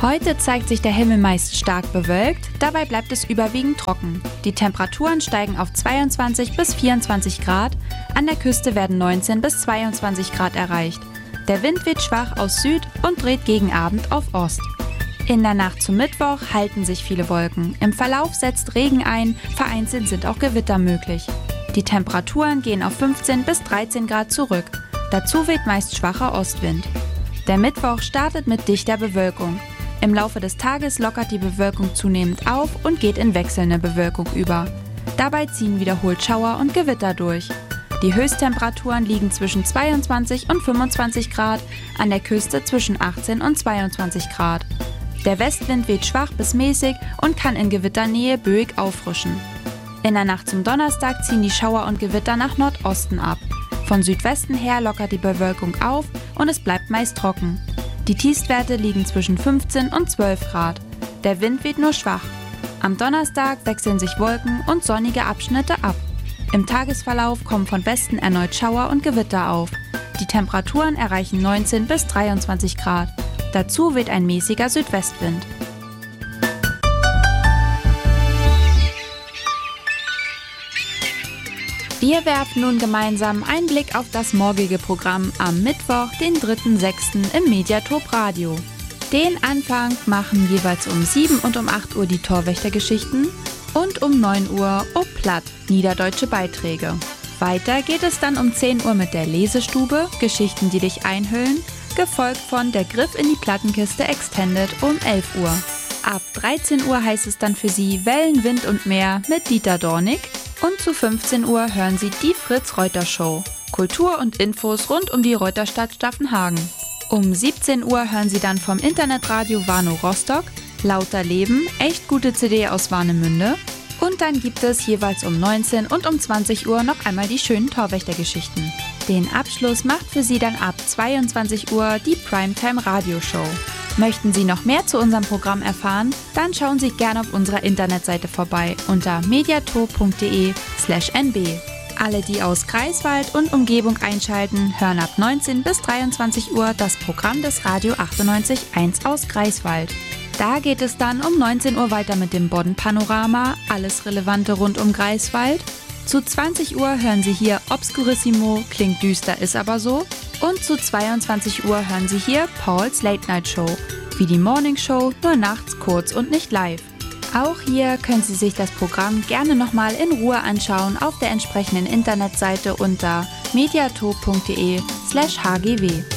Heute zeigt sich der Himmel meist stark bewölkt, dabei bleibt es überwiegend trocken. Die Temperaturen steigen auf 22 bis 24 Grad, an der Küste werden 19 bis 22 Grad erreicht. Der Wind weht schwach aus Süd und dreht gegen Abend auf Ost. In der Nacht zum Mittwoch halten sich viele Wolken. Im Verlauf setzt Regen ein, vereinzelt sind auch Gewitter möglich. Die Temperaturen gehen auf 15 bis 13 Grad zurück. Dazu weht meist schwacher Ostwind. Der Mittwoch startet mit dichter Bewölkung. Im Laufe des Tages lockert die Bewölkung zunehmend auf und geht in wechselnde Bewölkung über. Dabei ziehen wiederholt Schauer und Gewitter durch. Die Höchsttemperaturen liegen zwischen 22 und 25 Grad, an der Küste zwischen 18 und 22 Grad. Der Westwind weht schwach bis mäßig und kann in Gewitternähe böig auffrischen. In der Nacht zum Donnerstag ziehen die Schauer und Gewitter nach Nordosten ab. Von Südwesten her lockert die Bewölkung auf und es bleibt meist trocken. Die Tiefstwerte liegen zwischen 15 und 12 Grad. Der Wind weht nur schwach. Am Donnerstag wechseln sich Wolken und sonnige Abschnitte ab. Im Tagesverlauf kommen von Westen erneut Schauer und Gewitter auf. Die Temperaturen erreichen 19 bis 23 Grad. Dazu weht ein mäßiger Südwestwind. Wir werfen nun gemeinsam einen Blick auf das morgige Programm am Mittwoch, den 3.6. im Mediatop Radio. Den Anfang machen jeweils um 7 und um 8 Uhr die Torwächtergeschichten und um 9 Uhr Platt, niederdeutsche Beiträge. Weiter geht es dann um 10 Uhr mit der Lesestube, Geschichten, die dich einhüllen, gefolgt von Der Griff in die Plattenkiste Extended um 11 Uhr. Ab 13 Uhr heißt es dann für Sie Wellen, Wind und Meer mit Dieter Dornig. Und zu 15 Uhr hören Sie die Fritz-Reuter-Show. Kultur und Infos rund um die Reuterstadt Staffenhagen. Um 17 Uhr hören Sie dann vom Internetradio Warnow Rostock Lauter Leben, echt gute CD aus Warnemünde. Und dann gibt es jeweils um 19 und um 20 Uhr noch einmal die schönen Torwächtergeschichten. Den Abschluss macht für Sie dann ab 22 Uhr die Primetime Radioshow. Möchten Sie noch mehr zu unserem Programm erfahren? Dann schauen Sie gerne auf unserer Internetseite vorbei unter mediatop.de/nb. Alle, die aus Greifswald und Umgebung einschalten, hören ab 19 bis 23 Uhr das Programm des Radio 98.1 aus Greifswald. Da geht es dann um 19 Uhr weiter mit dem Bodden-Panorama, alles Relevante rund um Greifswald. Zu 20 Uhr hören Sie hier Obscurissimo, klingt düster, ist aber so. Und zu 22 Uhr hören Sie hier Pauls Late Night Show, wie die Morning Show, nur nachts, kurz und nicht live. Auch hier können Sie sich das Programm gerne nochmal in Ruhe anschauen auf der entsprechenden Internetseite unter mediatop.de/hgw.